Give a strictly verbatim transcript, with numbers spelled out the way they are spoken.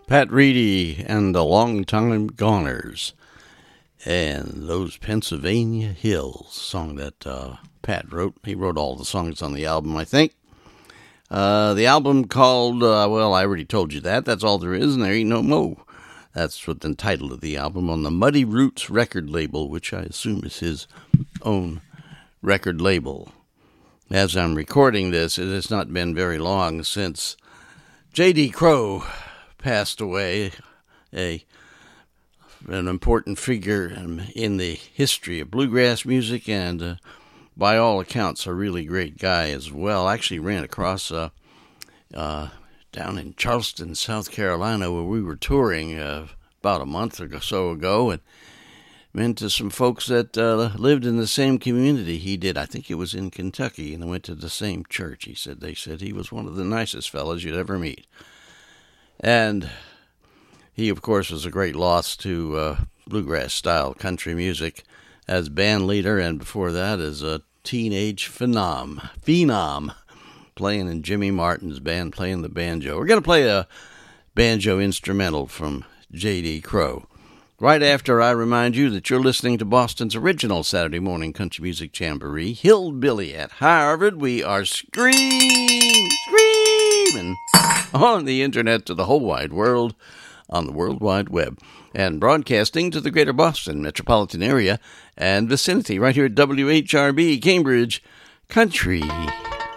Pat Reedy and the Long Time Goners, and those Pennsylvania Hills, song that uh, Pat wrote. He wrote all the songs on the album, I think. Uh, the album called, uh, well, I already told you that. That's all there is, and there ain't no more. That's what the title of the album on the Muddy Roots record label, which I assume is his own record label. As I'm recording this, it has not been very long since J D. Crowe passed away, a an important figure in the history of bluegrass music, and uh, by all accounts, a really great guy as well. I actually ran across uh, uh, down in Charleston, South Carolina, where we were touring uh, about a month or so ago, and went to some folks that uh, lived in the same community he did. I think it was in Kentucky, and I went to the same church. He said they said he was one of the nicest fellows you'd ever meet. And he, of course, was a great loss to uh, bluegrass-style country music as band leader, and before that as a teenage phenom, phenom, playing in Jimmy Martin's band, playing the banjo. We're going to play a banjo instrumental from J D. Crowe right after I remind you that you're listening to Boston's original Saturday morning country music jamboree, Hillbilly at Harvard. We are scream, screaming on the internet to the whole wide world, on the World Wide Web, and broadcasting to the greater Boston metropolitan area and vicinity right here at W H R B, Cambridge Country